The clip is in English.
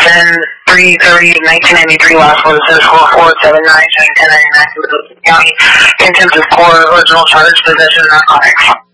10/3/30/1993, last one says 4479, showing 1099 to Middlesex County, contempt of court, original charge, possession of narcotics.